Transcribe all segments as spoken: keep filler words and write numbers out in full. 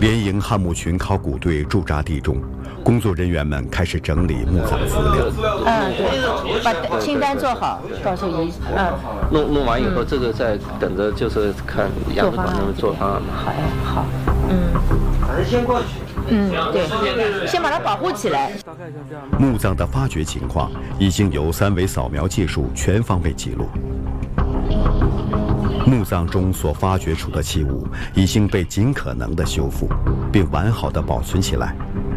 连营汉墓群考古队驻扎地中，工作人员们开始整理墓葬资料。 嗯，对，把清单做好，告诉遗嗯。 弄弄完以后，这个再等着就是看杨子馆他们做方案嘛。 好呀，好，嗯。 还是先过去。 嗯，对，先把它保护起来。 墓葬的发掘情况已经由三维扫描技术全方位记录。墓葬中所发掘出的器物已经被尽可能的修复，并完好的保存起来。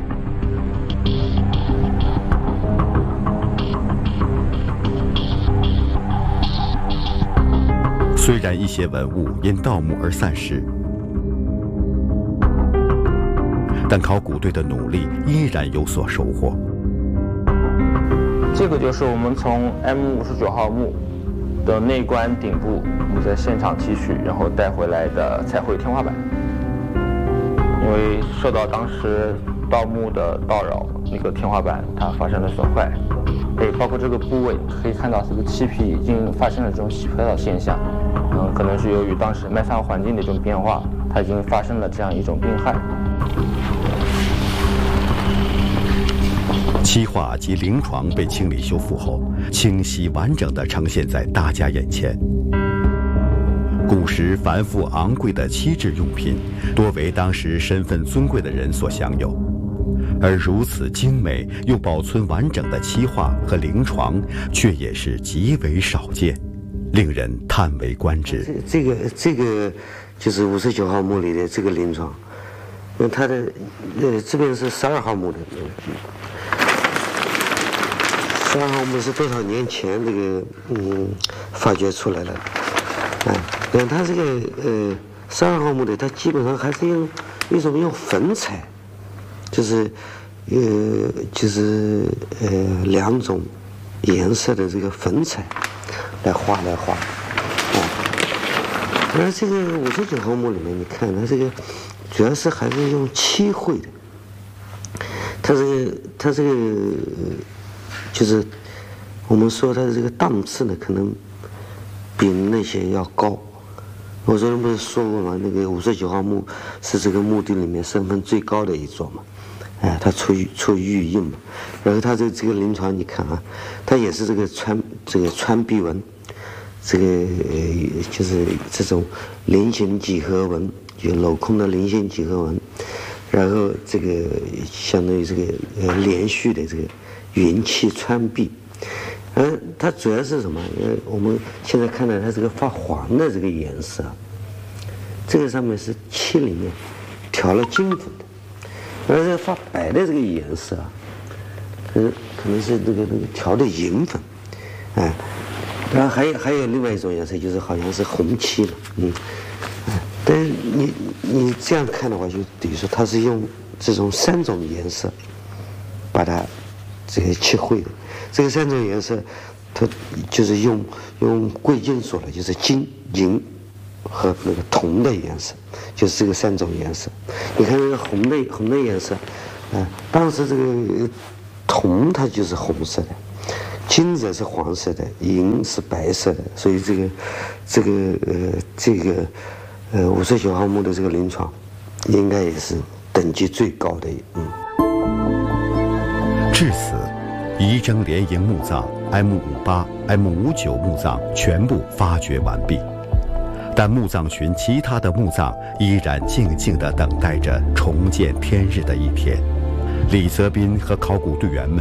虽然一些文物因盗墓而散失，但考古队的努力依然有所收获。 这个就是我们从 M 五十九号墓的内棺顶部，我们在现场提取，然后带回来的彩绘天花板。因为受到当时盗墓的叨扰，那个天花板它发生了损坏。对，包括这个部位可以看到，这个漆皮已经发生了这种洗漂的现象。嗯，可能是由于当时埋葬环境的一种变化，它已经发生了这样一种病害。 漆画及灵床被清理修复后，清晰完整地呈现在大家眼前。古时繁复昂贵的漆制用品，多为当时身份尊贵的人所享有，而如此精美又保存完整的漆画和灵床，却也是极为少见，令人叹为观止。 这个这个就是五十九号墓里的这个灵床，那它的呃这边是十二号墓的。十二号墓是多少年前这个嗯发掘出来的，哎，但它这个呃十二号墓的，它基本上还是用一种用粉彩，就是呃就是呃两种颜色的这个粉彩来画来画，啊，而这个五十九号墓里面，你看它这个主要是还是用漆绘的，它这个它这个。就是我们说它的这个档次呢，可能比那些要高。我昨天不是说过吗？那个五十九号墓是这个墓地里面身份最高的一座嘛，哎，它出出玉印嘛。然后它这这个灵床，你看啊，它也是这个穿这个穿壁纹，这个呃就是这种菱形几何纹，就镂空的菱形几何纹，然后这个相当于这个呃连续的这个。云气穿壁，而它主要是什么？因为我们现在看到它这个发黄的这个颜色，这个上面是漆里面调了金粉的，而这个发白的这个颜色啊，可能可能是那个那个调的银粉，哎，然后还有还有另外一种颜色，就是好像是红漆了，嗯，哎，但是你你这样看的话，就等于说它是用这种三种颜色把它。这个漆绘的，这个三种颜色，它就是用用贵金属了，就是金、银和那个铜的颜色，就是这个三种颜色。你看那个红的红的颜色，啊、呃，当时这个铜它就是红色的，金则是黄色的，银是白色的，所以这个这个呃这个呃五十九号墓的这个灵床，应该也是等级最高的，嗯。 至此，仪征连营墓葬 M 五八、M 五九墓葬全部发掘完毕，但墓葬群其他的墓葬依然静静地等待着重见天日的一天。李泽斌和考古队员们